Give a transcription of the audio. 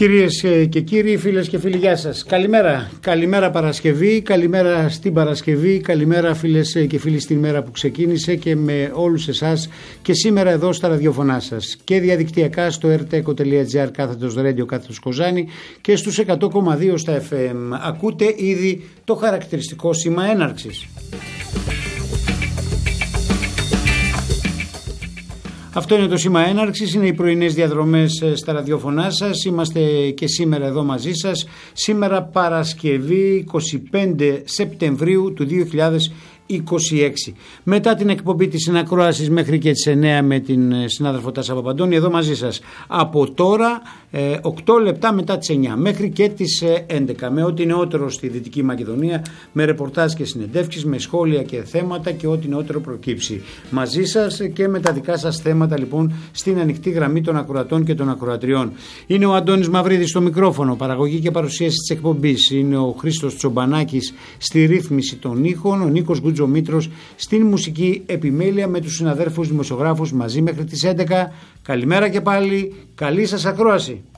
Κυρίες και κύριοι, φίλες και φίλοι, γεια σας. Καλημέρα. Καλημέρα Παρασκευή, καλημέρα στην Παρασκευή, καλημέρα φίλες και φίλοι στην μέρα που ξεκίνησε και με όλους εσάς και σήμερα εδώ στα ραδιοφωνά σας και διαδικτυακά στο rteco.gr/radio Κοζάνη και στους 100,2 στα FM. Ακούτε ήδη το χαρακτηριστικό σήμα έναρξης. Αυτό είναι το σήμα έναρξης, είναι οι πρωινές διαδρομές στα ραδιοφωνά σας. Είμαστε και σήμερα εδώ μαζί σας. Σήμερα Παρασκευή 25 Σεπτεμβρίου του 2026. Μετά την εκπομπή της συνακρόασης μέχρι και τις 9 με την συνάδελφο Τάσα Παπαντώνη, εδώ μαζί σας. Από τώρα 8 λεπτά μετά τις 9 μέχρι και τις 11 με ό,τι νεότερο στη Δυτική Μακεδονία, με ρεπορτάζ και συνεντεύξεις, με σχόλια και θέματα και ό,τι νεότερο προκύψει. Μαζί σας και με τα δικά σας θέματα λοιπόν στην ανοιχτή γραμμή των ακροατών και των ακροατριών. Είναι ο Αντώνης Μαυρίδης στο μικρόφωνο, παραγωγή και παρουσίαση της εκπομπής. Είναι ο Χρήστος Τσομπανάκης στη ρύθμιση των ήχων, ο Νίκος Μήτρος στην μουσική επιμέλεια με τους συναδέρφους δημοσιογράφους μαζί μέχρι τις 11. Καλημέρα και πάλι, καλή σας ακρόαση.